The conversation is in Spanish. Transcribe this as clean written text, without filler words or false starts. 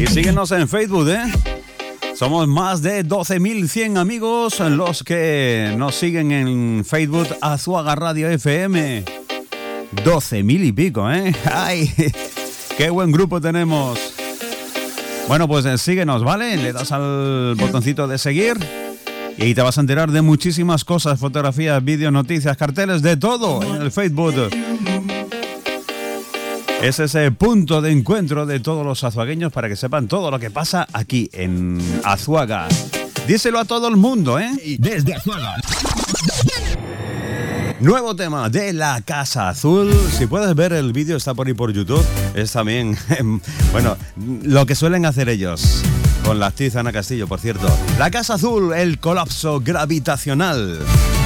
Y síguenos en Facebook, ¿eh? Somos más de 12.100 amigos los que nos siguen en Facebook, Azuaga Radio FM. 12.000 y pico, ¿eh? ¡Ay! ¡Qué buen grupo tenemos! Bueno, pues síguenos, ¿vale? Le das al botoncito de seguir y ahí te vas a enterar de muchísimas cosas, fotografías, vídeos, noticias, carteles, de todo en el Facebook. Es ese punto de encuentro de todos los azuagueños para que sepan todo lo que pasa aquí en Azuaga. Díselo a todo el mundo, ¿eh? Desde Azuaga. Nuevo tema de La Casa Azul. Si puedes ver el vídeo, está por ahí por YouTube. Es también, bueno, lo que suelen hacer ellos. Con la actriz Ana Castillo, por cierto. La Casa Azul, el colapso gravitacional.